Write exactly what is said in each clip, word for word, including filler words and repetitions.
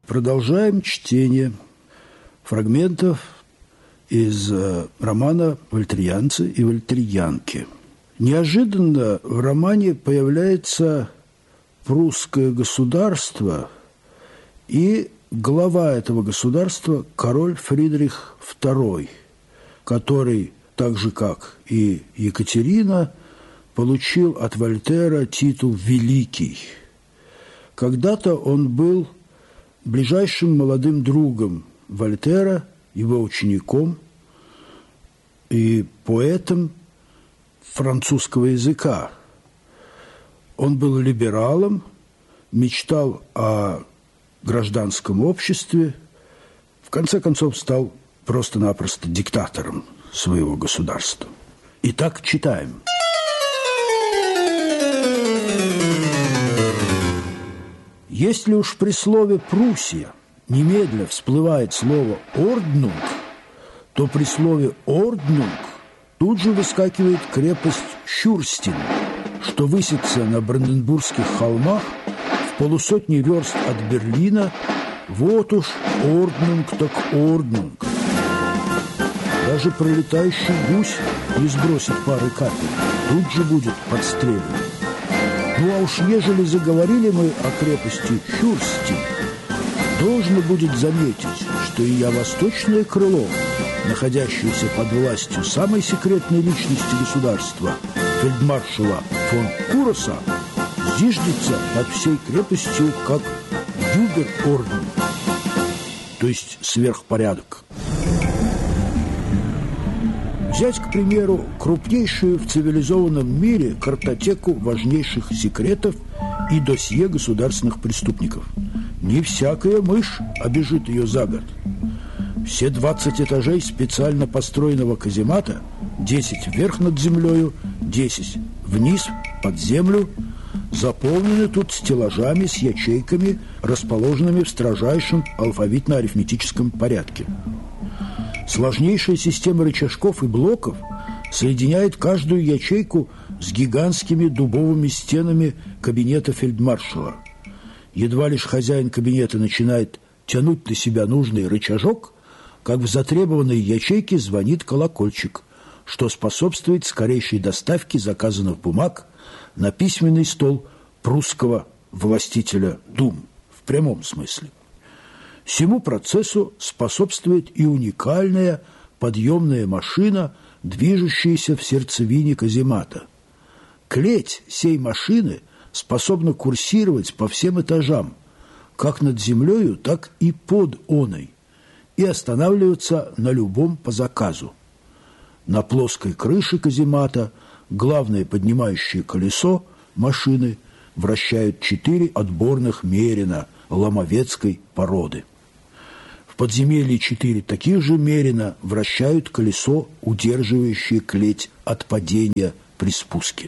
Продолжаем чтение фрагментов из романа «Вольтерьянцы и вольтерьянки». Неожиданно в романе появляется прусское государство и глава этого государства – король Фридрих второй, который, так же как и Екатерина, получил от Вольтера титул «Великий». Когда-то он был ближайшим молодым другом Вольтера, его учеником и поэтом французского языка. Он был либералом, мечтал о гражданском обществе, в конце концов стал просто-напросто диктатором своего государства. Итак, читаем. Если уж при слове «Пруссия» немедля всплывает слово «Орднунг», то при слове «Орднунг» тут же выскакивает крепость Щурстин, что высится на Бранденбургских холмах в полусотни верст от Берлина. Вот уж Орднунг так Орднунг. Даже пролетающий гусь не сбросит пары капель, тут же будет подстрелен. Ну а уж ежели заговорили мы о крепости Щурстин, должно будет заметить, что ее восточное крыло, находящееся под властью самой секретной личности государства, фельдмаршала фон Куроса, зиждется под всей крепостью как Югерорден, то есть сверхпорядок. Взять, к примеру, крупнейшую в цивилизованном мире картотеку важнейших секретов и досье государственных преступников. Не всякая мышь обежит ее за год. Все двадцать этажей специально построенного каземата, десять вверх над землею, десять вниз под землю, заполнены тут стеллажами с ячейками, расположенными в строжайшем алфавитно-арифметическом порядке. Сложнейшая система рычажков и блоков соединяет каждую ячейку с гигантскими дубовыми стенами кабинета фельдмаршала. Едва лишь хозяин кабинета начинает тянуть на себя нужный рычажок, как в затребованной ячейке звонит колокольчик, что способствует скорейшей доставке заказанных бумаг на письменный стол прусского властителя дум в прямом смысле. Всему процессу способствует и уникальная подъемная машина, движущаяся в сердцевине каземата. Клеть сей машины способна курсировать по всем этажам, как над землею, так и под оной, и останавливаться на любом по заказу. На плоской крыше каземата главное поднимающее колесо машины вращают четыре отборных мерина ломовецкой породы. В подземелье четыре таких же мерина вращают колесо, удерживающее клеть от падения при спуске.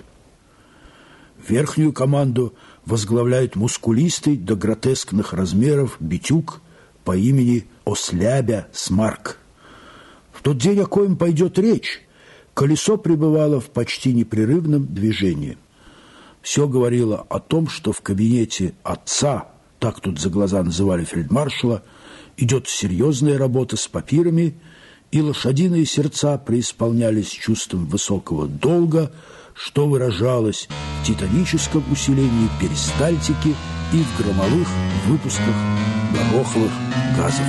Верхнюю команду возглавляет мускулистый до гротескных размеров битюк по имени Ослябя Смарк. В тот день, о коем пойдет речь, колесо пребывало в почти непрерывном движении. Все говорило о том, что в кабинете отца, так тут за глаза называли фельдмаршала, идет серьезная работа с папирами, и лошадиные сердца преисполнялись чувством высокого долга, что выражалось в титаническом усилении перистальтики и в громовых выпусках гороховых газов.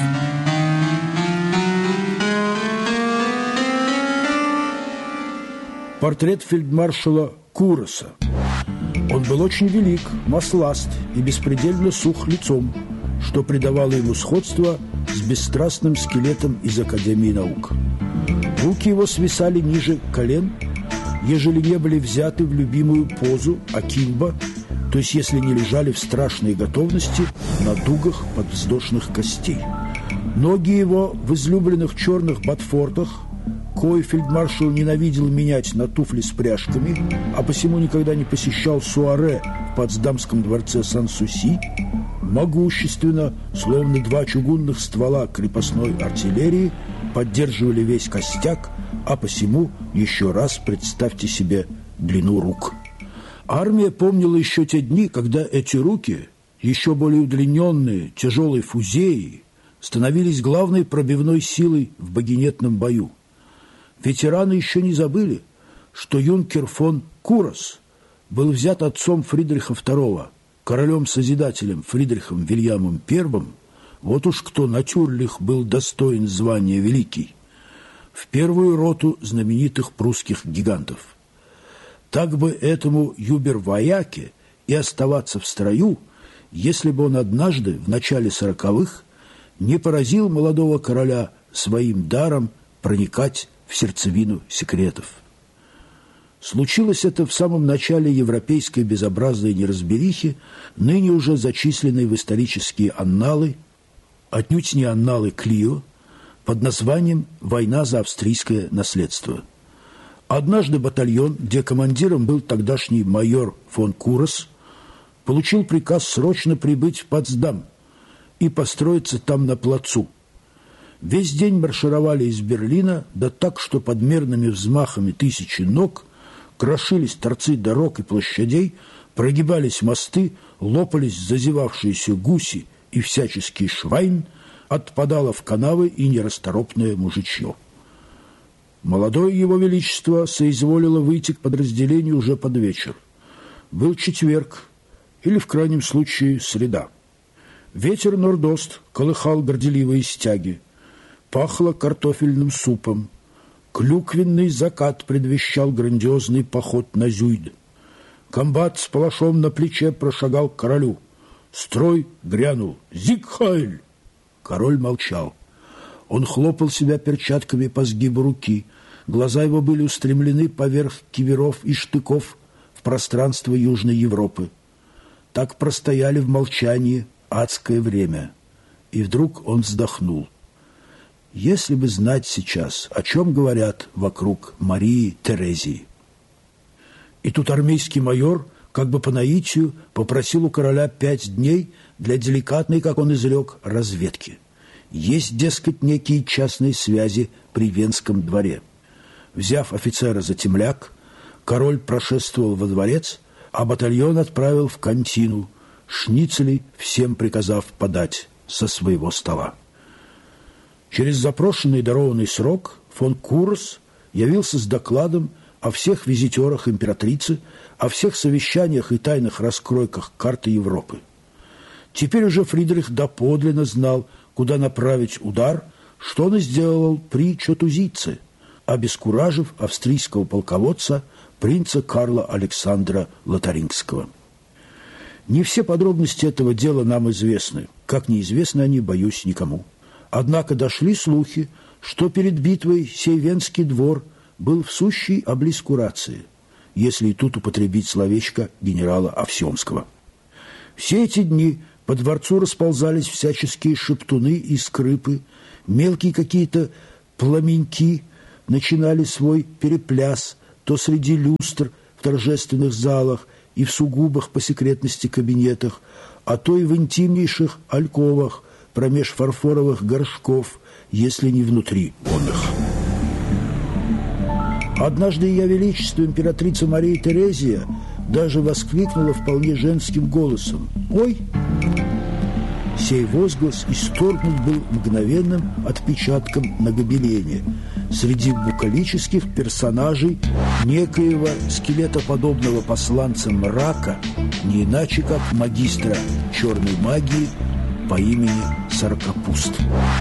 Портрет фельдмаршала Куроса. Он был очень велик, масласт и беспредельно сух лицом, что придавало ему сходство с бесстрастным скелетом из Академии наук. Руки его свисали ниже колен, ежели не были взяты в любимую позу акимбо, то есть если не лежали в страшной готовности на дугах подвздошных костей. Ноги его в излюбленных черных ботфортах, кой фельдмаршал ненавидел менять на туфли с пряжками, а посему никогда не посещал суаре в Потсдамском дворце Сан-Суси, могущественно, словно два чугунных ствола крепостной артиллерии, поддерживали весь костяк, а посему еще раз представьте себе длину рук. Армия помнила еще те дни, когда эти руки, Еще более удлиненные, тяжелые фузеи становились главной пробивной силой в багинетном бою. Ветераны еще не забыли, что юнкер фон Курас был взят отцом Фридриха второго, королем-созидателем Фридрихом Вильямом первым, вот уж кто натюрлих был достоин звания великий, в первую роту знаменитых прусских гигантов. Так бы этому юбер-вояке и оставаться в строю, если бы он однажды в начале сороковых не поразил молодого короля своим даром проникать в сердцевину секретов. Случилось это в самом начале европейской безобразной неразберихи, ныне уже зачисленной в исторические анналы, отнюдь не анналы Клио, под названием «Война за австрийское наследство». Однажды батальон, где командиром был тогдашний майор фон Курас, получил приказ срочно прибыть в Потсдам и построиться там на плацу. Весь день маршировали из Берлина, да так, что под мерными взмахами тысячи ног крошились торцы дорог и площадей, прогибались мосты, лопались зазевавшиеся гуси и всяческий швайн, отпадало в канавы и нерасторопное мужичье. Молодое его величество соизволило выйти к подразделению уже под вечер. Был четверг, или, в крайнем случае, среда. Ветер нордост колыхал горделивые стяги. Пахло картофельным супом. Клюквенный закат предвещал грандиозный поход на Зюйд. Комбат с палашом на плече прошагал к королю. Строй грянул. «Зигхайль!» Король молчал. Он хлопал себя перчатками по сгибу руки. Глаза его были устремлены поверх киверов и штыков в пространство Южной Европы. Так простояли в молчании адское время. И вдруг он вздохнул. Если бы знать сейчас, о чем говорят вокруг Марии Терезии. И тут армейский майор, как бы по наитию, попросил у короля пять дней для деликатной, как он изрек, разведки. Есть, дескать, некие частные связи при Венском дворе. Взяв офицера за темляк, король прошествовал во дворец, а батальон отправил в кантину, шницелей всем приказав подать со своего стола. Через запрошенный и дарованный срок фон Курас явился с докладом о всех визитерах императрицы, о всех совещаниях и тайных раскройках карты Европы. Теперь уже Фридрих доподлинно знал, куда направить удар, что он и сделал при Чотузийце, обескуражив австрийского полководца принца Карла Александра Лотарингского. Не все подробности этого дела нам известны, как неизвестны они, боюсь, никому. Однако дошли слухи, что перед битвой сей Венский двор был в сущей облискурации, если и тут употребить словечко генерала Овсемского. Все эти дни по дворцу расползались всяческие шептуны и скрипы, мелкие какие-то пламеньки начинали свой перепляс то среди люстр в торжественных залах и в сугубых по секретности кабинетах, а то и в интимнейших альковах промеж фарфоровых горшков, если не внутри он их. Однажды Ее Величество императрица Мария Терезия даже воскликнула вполне женским голосом: «Ой!» Сей возглас исторгнут был мгновенным отпечатком на гобелене среди букалических персонажей некоего скелетоподобного посланца мрака, не иначе как магистра черной магии по имени Сорокопуст.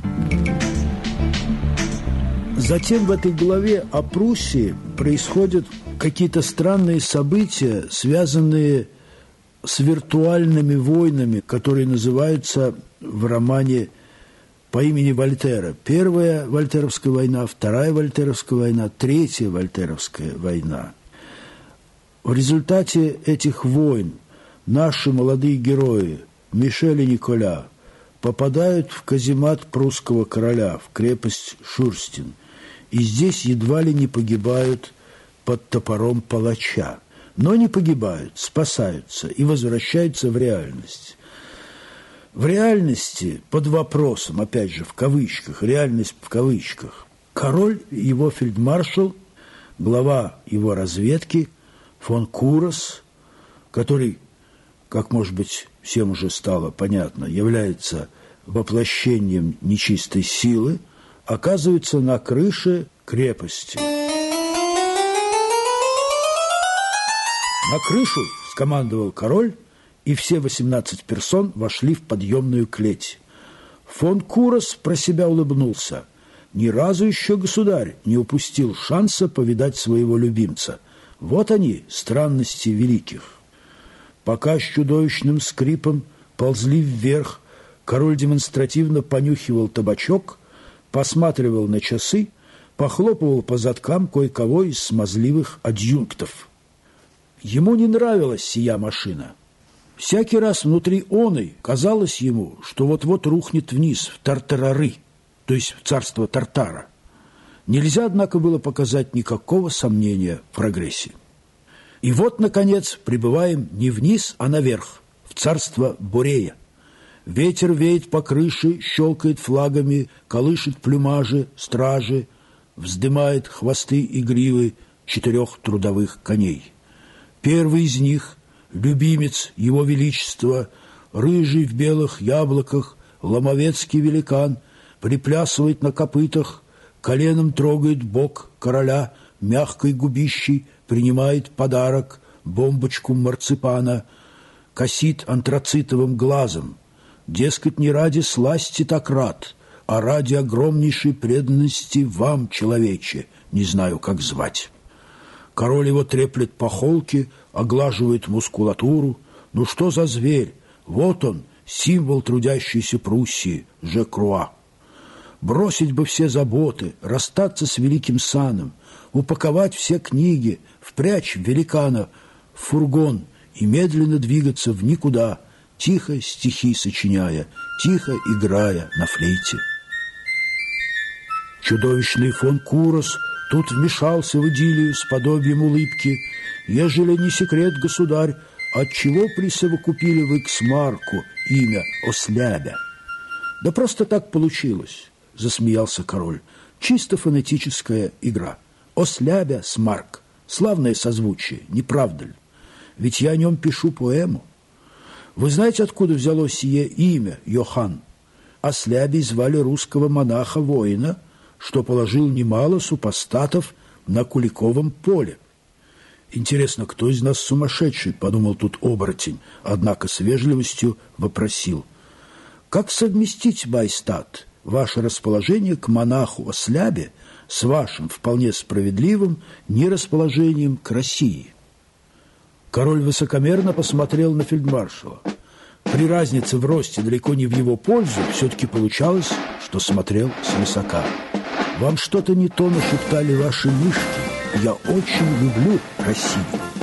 Затем в этой главе о Пруссии происходят какие-то странные события, связанные с виртуальными войнами, которые называются в романе по имени Вольтера. Первая Вольтеровская война, вторая Вольтеровская война, третья Вольтеровская война. В результате этих войн наши молодые герои Мишель и Николя попадают в каземат прусского короля, в крепость Шурстин, и здесь едва ли не погибают под топором палача. Но не погибают, спасаются и возвращаются в реальность. В реальности, под вопросом, опять же, в кавычках, реальность в кавычках, король, его фельдмаршал, глава его разведки фон Курас, который как, может быть, всем уже стало понятно, является воплощением нечистой силы, оказывается на крыше крепости. На крышу скомандовал король, и все восемнадцать персон вошли в подъемную клеть. Фон Курос про себя улыбнулся. Ни разу еще государь не упустил шанса повидать своего любимца. Вот они, странности великих. Пока с чудовищным скрипом ползли вверх, король демонстративно понюхивал табачок, посматривал на часы, похлопывал по задкам кое-кого из смазливых адъюнктов. Ему не нравилась сия машина. Всякий раз внутри оной казалось ему, что вот-вот рухнет вниз, в тартарары, то есть в царство Тартара. Нельзя, однако, было показать никакого сомнения в прогрессе. И вот, наконец, прибываем не вниз, а наверх, в царство Борея. Ветер веет по крыше, щелкает флагами, колышет плюмажи, стражи, вздымает хвосты и гривы четырех трудовых коней. Первый из них – любимец его величества, рыжий в белых яблоках, ломовецкий великан, приплясывает на копытах, коленом трогает бок короля, мягкой губищей принимает подарок, бомбочку марципана, косит антрацитовым глазом. Дескать, не ради сласти так рад, а ради огромнейшей преданности вам, человече, не знаю, как звать. Король его треплет по холке, оглаживает мускулатуру. Ну что за зверь? Вот он, символ трудящейся Пруссии, Жекруа. Бросить бы все заботы, расстаться с великим саном, упаковать все книги, впрячь великана в фургон и медленно двигаться в никуда, тихо стихи сочиняя, тихо играя на флейте. Чудовищный фон Курос тут вмешался в идиллию с подобием улыбки. Ежели не секрет, государь, отчего присовокупили вы к Смарку имя Ослябя? Да просто так получилось, засмеялся король. Чисто фонетическая игра. Ослябя, Смарк. Славное созвучие, не правда ли? Ведь я о нем пишу поэму. Вы знаете, откуда взялось сие имя, Йохан? Ослябей звали русского монаха-воина, что положил немало супостатов на Куликовом поле. Интересно, кто из нас сумасшедший, подумал тут оборотень, однако с вежливостью вопросил. Как совместить, майстат, ваше расположение к монаху Ослябе с вашим вполне справедливым нерасположением к России? Король высокомерно посмотрел на фельдмаршала. При разнице в росте далеко не в его пользу, все-таки получалось, что смотрел свысока. Вам что-то не то нашептали ваши мышки. Я очень люблю Россию.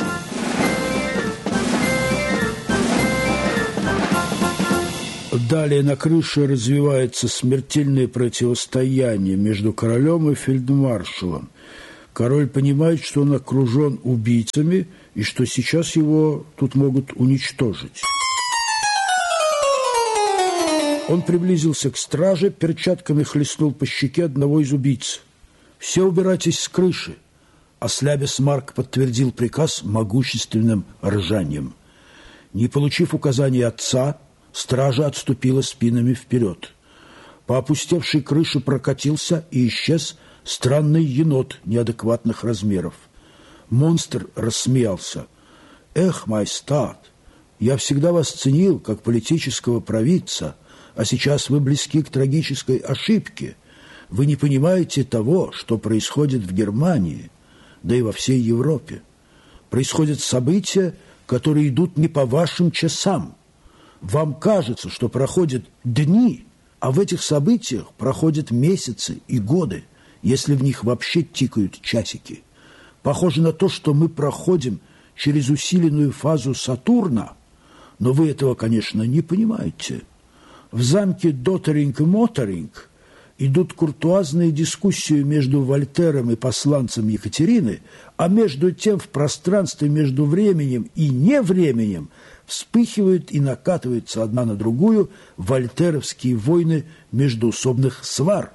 Далее на крыше развивается смертельное противостояние между королем и фельдмаршалом. Король понимает, что он окружен убийцами и что сейчас его тут могут уничтожить. Он приблизился к страже, перчатками хлестнул по щеке одного из убийц. «Все убирайтесь с крыши!» Ослябя Смарк подтвердил приказ могущественным ржанием. Не получив указания отца, стража отступила спинами вперед. По опустевшей крыше прокатился и исчез странный енот неадекватных размеров. Монстр рассмеялся. «Эх, майстат, я всегда вас ценил как политического провидца, а сейчас вы близки к трагической ошибке. Вы не понимаете того, что происходит в Германии, да и во всей Европе. Происходят события, которые идут не по вашим часам. Вам кажется, что проходят дни, а в этих событиях проходят месяцы и годы, если в них вообще тикают часики. Похоже на то, что мы проходим через усиленную фазу Сатурна, но вы этого, конечно, не понимаете. В замке Доттеринг и Моттеринг идут куртуазные дискуссии между Вольтером и посланцем Екатерины, а между тем в пространстве между временем и невременем вспыхивают и накатываются одна на другую вольтеровские войны междоусобных свар.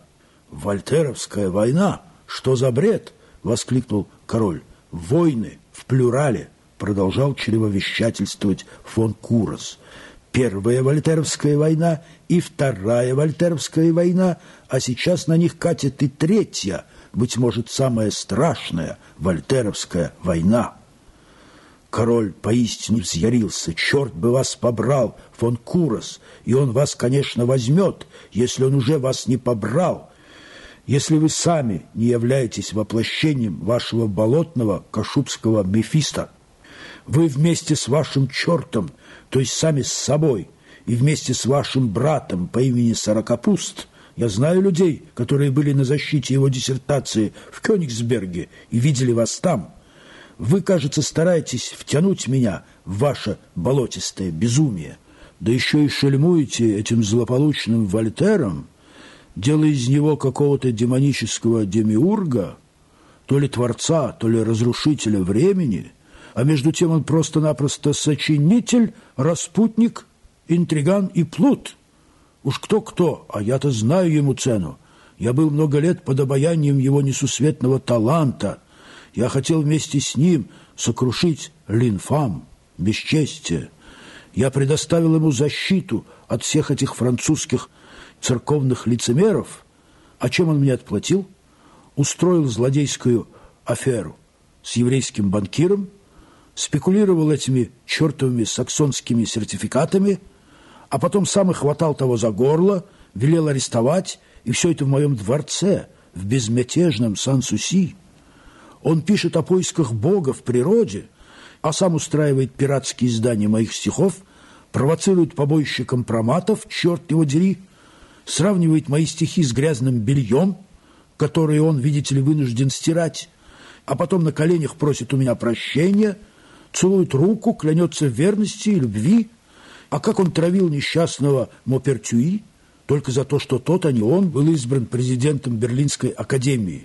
«Вольтеровская война? Что за бред?» — воскликнул король. «Войны в плюрале, продолжал чревовещательствовать фон Курос. Первая Вольтеровская война и Вторая Вольтеровская война, а сейчас на них катит и третья, быть может, самая страшная Вольтеровская война. Король поистине взъярился. «Черт бы вас побрал, фон Курос, и он вас, конечно, возьмет, если он уже вас не побрал, если вы сами не являетесь воплощением вашего болотного кашубского Мефиста. Вы вместе с вашим чертом, то есть сами с собой, и вместе с вашим братом по имени Сорокопуст, я знаю людей, которые были на защите его диссертации в Кёнигсберге и видели вас там. Вы, кажется, стараетесь втянуть меня в ваше болотистое безумие, да еще и шельмуете этим злополучным Вольтером, делая из него какого-то демонического демиурга, то ли творца, то ли разрушителя времени, а между тем он просто-напросто сочинитель, распутник, интриган и плут. Уж кто-кто, а я-то знаю ему цену. Я был много лет под обаянием его несусветного таланта. Я хотел вместе с ним сокрушить линфам, бесчестие. Я предоставил ему защиту от всех этих французских церковных лицемеров. А чем он мне отплатил? Устроил злодейскую аферу с еврейским банкиром, спекулировал этими чертовыми саксонскими сертификатами, а потом сам и хватал того за горло, велел арестовать, и все это в моем дворце, в безмятежном Сан-Суси. Он пишет о поисках Бога в природе, а сам устраивает пиратские издания моих стихов, провоцирует побоище компроматов, черт его дери, сравнивает мои стихи с грязным бельем, которое он, видите ли, вынужден стирать, а потом на коленях просит у меня прощения, целует руку, клянется в верности и любви. А как он травил несчастного Мопертюи только за то, что тот, а не он, был избран президентом Берлинской академии.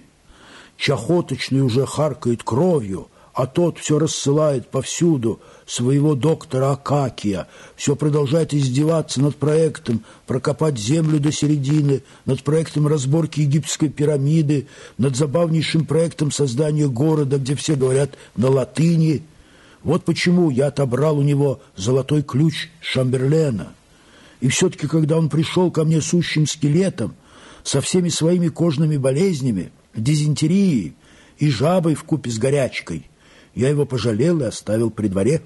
Чахоточный уже харкает кровью, а тот все рассылает повсюду своего доктора Акакия, все продолжает издеваться над проектом прокопать землю до середины, над проектом разборки египетской пирамиды, над забавнейшим проектом создания города, где все говорят на латыни. Вот почему я отобрал у него золотой ключ Шамберлена. И все-таки, когда он пришел ко мне сущим скелетом, со всеми своими кожными болезнями, дизентерией и жабой вкупе с горячкой, я его пожалел и оставил при дворе.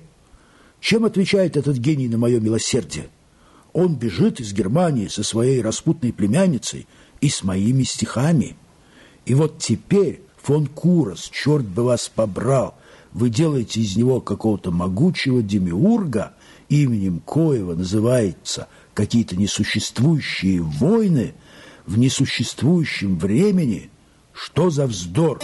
Чем отвечает этот гений на мое милосердие? Он бежит из Германии со своей распутной племянницей и с моими стихами. И вот теперь, фон Курос, черт бы вас побрал, вы делаете из него какого-то могучего демиурга, именем коего называется какие-то несуществующие войны в несуществующем времени. Что за вздор?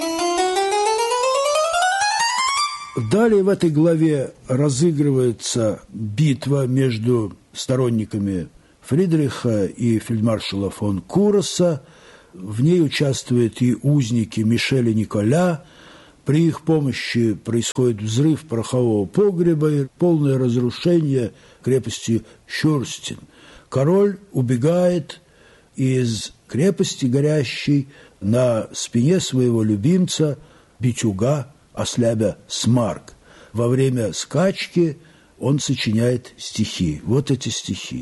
Далее в этой главе разыгрывается битва между сторонниками Фридриха и фельдмаршала фон Куроса. В ней участвуют и узники Мишеля Николя. При их помощи происходит взрыв порохового погреба и полное разрушение крепости Шюрстин. Король убегает из крепости горящей на спине своего любимца Битюга Ослябя Смарк. Во время скачки он сочиняет стихи. Вот эти стихи.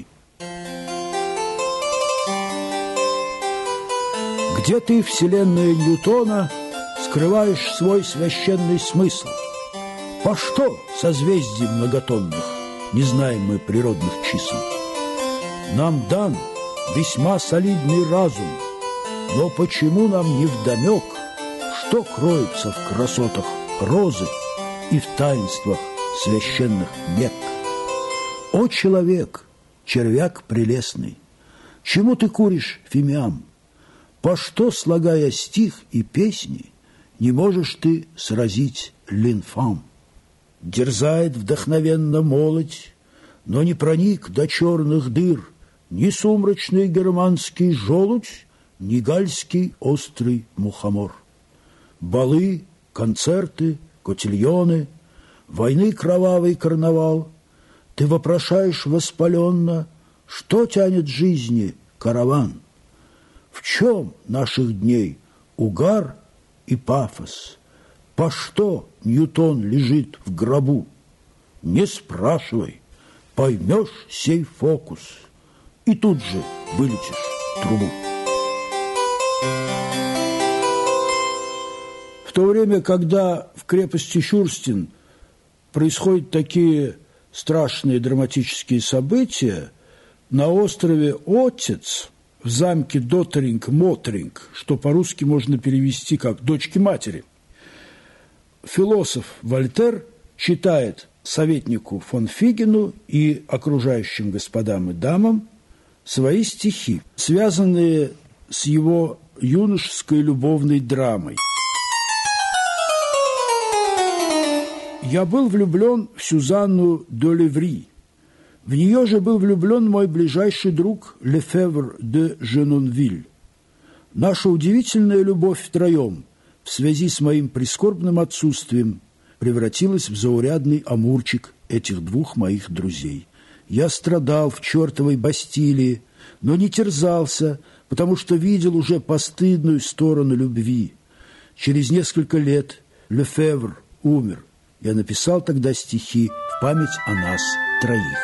«Где ты, вселенная Ньютона, скрываешь свой священный смысл? По что созвездий многотонных не знаем мы природных чисел? Нам дан весьма солидный разум, но почему нам не вдомек, что кроется в красотах розы и в таинствах священных Мекк? О, человек, червяк прелестный, чему ты куришь фимиам? По что, слагая стих и песни, не можешь ты сразить линфам? Дерзает вдохновенно молодь, но не проник до черных дыр ни сумрачный германский желудь, ни гальский острый мухомор. Балы, концерты, котильоны, войны кровавый карнавал. Ты вопрошаешь воспаленно, что тянет жизни караван? В чем наших дней угар и пафос? По что Ньютон лежит в гробу? Не спрашивай, поймешь сей фокус, и тут же вылетишь в трубу. В то время, когда в крепости Щурстин происходят такие страшные драматические события, на острове Отец, в замке Дотеринг-Мотеринг, что по-русски можно перевести как «дочки-матери», философ Вольтер читает советнику фон Фигену и окружающим господам и дамам свои стихи, связанные с его юношеской любовной драмой. «Я был влюблен в Сюзанну де Леври. В нее же был влюблен мой ближайший друг Лефевр де Женонвиль. Наша удивительная любовь втроем в связи с моим прискорбным отсутствием превратилась в заурядный амурчик этих двух моих друзей. Я страдал в чертовой Бастилии, но не терзался, потому что видел уже постыдную сторону любви. Через несколько лет Лефевр умер. Я написал тогда стихи в память о нас троих.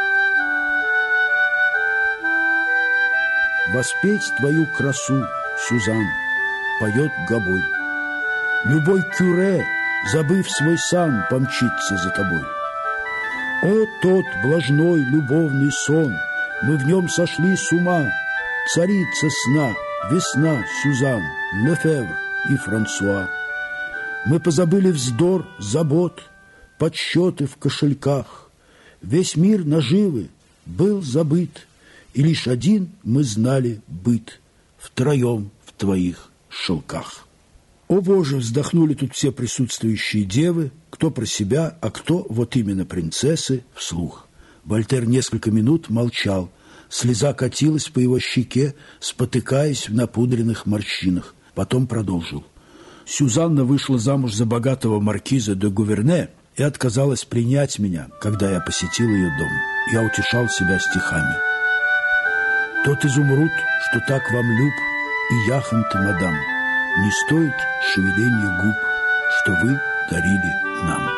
Воспеть твою красу, Сюзан, поет гобой. Любой кюре, забыв свой сан, помчится за тобой. О, тот блажной любовный сон, мы в нем сошли с ума, царица сна, весна, Сюзан, Лефевр и Франсуа. Мы позабыли вздор, забот, подсчеты в кошельках. Весь мир наживы был забыт, и лишь один мы знали быт втроем в твоих шелках. О, Боже, вздохнули тут все присутствующие девы, кто про себя, а кто, вот именно принцессы, вслух. Вольтер несколько минут молчал. Слеза катилась по его щеке, спотыкаясь в напудренных морщинах. Потом продолжил. Сюзанна вышла замуж за богатого маркиза де Гуверне и отказалась принять меня, когда я посетил ее дом. Я утешал себя стихами. Тот изумруд, что так вам люб, и яхонты, мадам, не стоит шевеления губ, что вы дарили нам.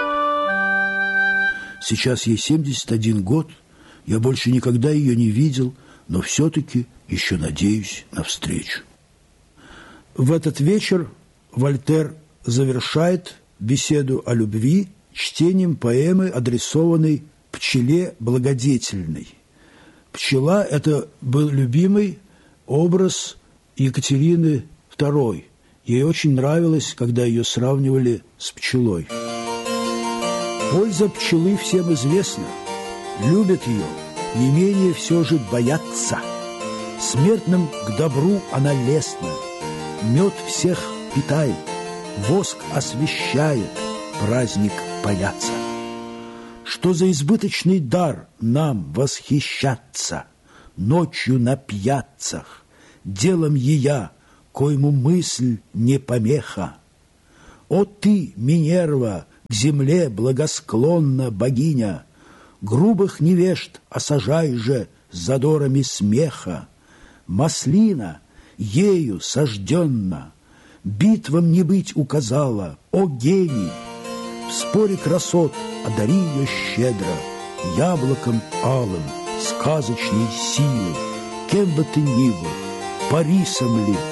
Сейчас ей семьдесят один год, я больше никогда ее не видел, но все-таки еще надеюсь на встречу. В этот вечер Вольтер завершает беседу о любви чтением поэмы, адресованной пчеле благодетельной. Пчела – это был любимый образ Екатерины второй. Ей очень нравилось, когда ее сравнивали с пчелой. Польза пчелы всем известна. Любят ее, не менее все же боятся. Смертным к добру она лестна. Мед всех питает, воск освещает, праздник паяться. Что за избыточный дар нам восхищаться ночью на пьяцах, делом ея, коему мысль не помеха. О ты, Минерва, к земле благосклонна богиня, грубых невежд осажай же задорами смеха. Маслина, ею сожденна, битвам не быть указала, о гений! В споре красот одари ее щедро, яблоком алым, сказочной силой, кем бы ты ни был, Парисом ли,